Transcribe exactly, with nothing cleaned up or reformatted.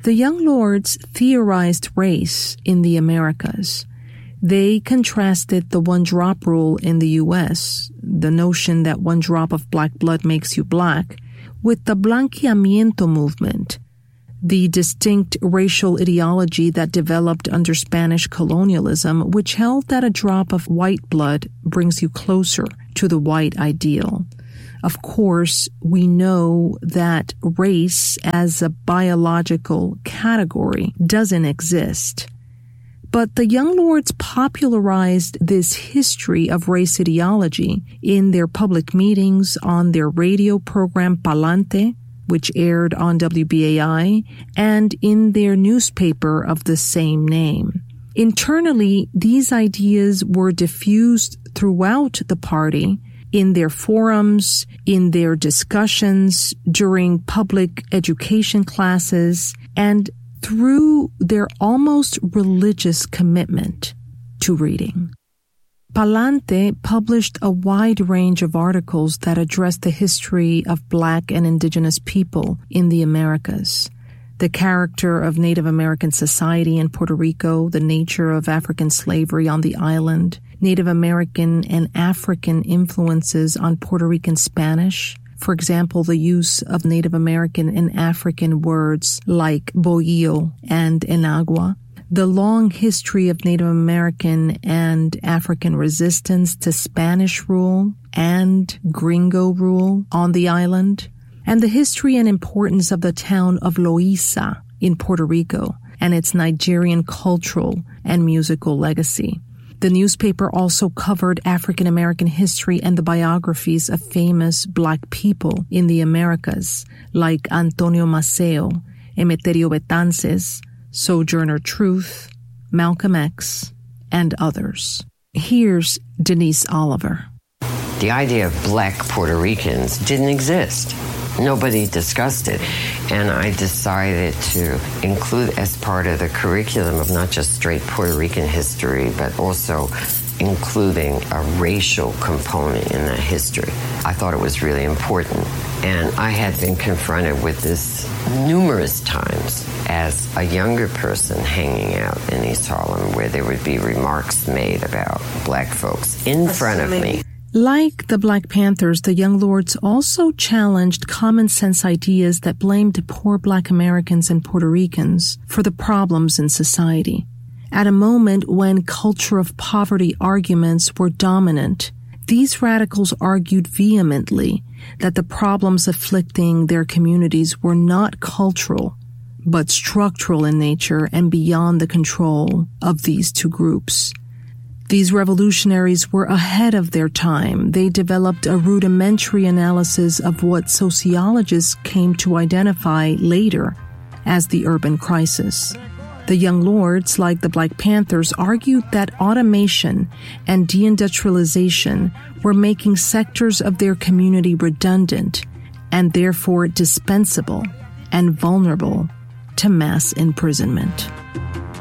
The Young Lords theorized race in the Americas. They contrasted the one-drop rule in the U S, the notion that one drop of black blood makes you black, with the blanqueamiento movement, the distinct racial ideology that developed under Spanish colonialism, which held that a drop of white blood brings you closer to the white ideal. Of course, we know that race as a biological category doesn't exist. But the Young Lords popularized this history of race ideology in their public meetings, on their radio program Palante, which aired on W B A I, and in their newspaper of the same name. Internally, these ideas were diffused throughout the party, in their forums, in their discussions, during public education classes, and through their almost religious commitment to reading. Palante published a wide range of articles that addressed the history of Black and Indigenous people in the Americas, the character of Native American society in Puerto Rico, the nature of African slavery on the island, Native American and African influences on Puerto Rican Spanish, for example, the use of Native American and African words like bohío and enagua, the long history of Native American and African resistance to Spanish rule and gringo rule on the island, and the history and importance of the town of Loíza in Puerto Rico and its Nigerian cultural and musical legacy. The newspaper also covered African American history and the biographies of famous Black people in the Americas, like Antonio Maceo, Emeterio Betances, Sojourner Truth, Malcolm X, and others. Here's Denise Oliver. The idea of Black Puerto Ricans didn't exist. Nobody discussed it. And I decided to include as part of the curriculum of not just straight Puerto Rican history, but also including a racial component in that history. I thought it was really important. And I had been confronted with this numerous times as a younger person hanging out in East Harlem, where there would be remarks made about Black folks in front of me. Like the Black Panthers, the Young Lords also challenged common sense ideas that blamed poor Black Americans and Puerto Ricans for the problems in society. At a moment when culture of poverty arguments were dominant, these radicals argued vehemently that the problems afflicting their communities were not cultural, but structural in nature and beyond the control of these two groups. These revolutionaries were ahead of their time. They developed a rudimentary analysis of what sociologists came to identify later as the urban crisis. The Young Lords, like the Black Panthers, argued that automation and deindustrialization were making sectors of their community redundant and therefore dispensable and vulnerable to mass imprisonment.